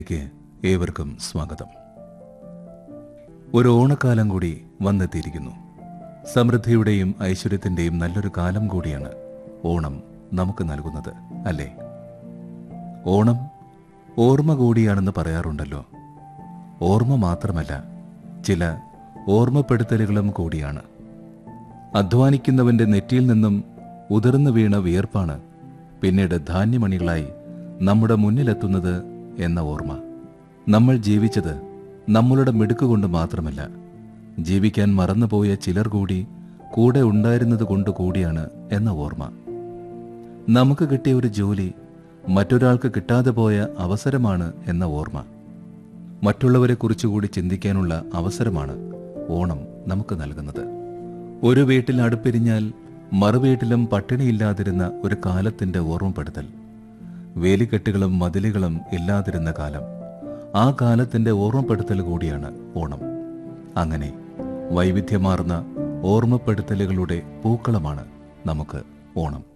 ക്ക് ഏവർക്കും സ്വാഗതം. ഒരു ഓണക്കാലം കൂടി വന്നെത്തിയിരിക്കുന്നു. സമൃദ്ധിയുടെയും ഐശ്വര്യത്തിന്റെയും നല്ലൊരു കാലം കൂടിയാണ് ഓണം നമുക്ക് നൽകുന്നത്, അല്ലേ? ഓണം ഓർമ്മ കൂടിയാണെന്ന് പറയാറുണ്ടല്ലോ. ഓർമ്മ മാത്രമല്ല, ചില ഓർമ്മപ്പെടുത്തലുകളും കൂടിയാണ്. അധ്വാനിക്കുന്നവന്റെ നെറ്റിയിൽ നിന്നും ഉതിർന്നു വീണ വിയർപ്പാണ് പിന്നീട് ധാന്യമണികളായി നമ്മുടെ മുന്നിലെത്തുന്നത് എന്ന ഓർമ്മ. നമ്മൾ ജീവിച്ചത് നമ്മളുടെ മിടുക്കുകൊണ്ട് മാത്രമല്ല, ജീവിക്കാൻ മറന്നുപോയ ചിലർ കൂടി കൂടെ ഉണ്ടായിരുന്നത് കൊണ്ട് കൂടിയാണ് എന്ന ഓർമ്മ. നമുക്ക് കിട്ടിയ ഒരു ജോലി മറ്റൊരാൾക്ക് കിട്ടാതെ പോയ അവസരമാണ് എന്ന ഓർമ്മ. മറ്റുള്ളവരെ കുറിച്ചുകൂടി ചിന്തിക്കാനുള്ള അവസരമാണ് ഓണം നമുക്ക് നൽകുന്നത്. ഒരു വീട്ടിൽ അടുപ്പെരിഞ്ഞാൽ മറുവീട്ടിലും പട്ടിണിയില്ലാതിരുന്ന ഒരു കാലത്തിന്റെ ഓർമ്മപ്പെടുത്തൽ. വേലിക്കെട്ടുകളും മതിലുകളും ഇല്ലാതിരുന്ന കാലം, ആ കാലത്തിന്റെ ഓർമ്മപ്പെടുത്തൽ കൂടിയാണ് ഓണം. അങ്ങനെ വൈവിധ്യമാർന്ന ഓർമ്മപ്പെടുത്തലുകളുടെ പൂക്കളമാണ് നമുക്ക് ഓണം.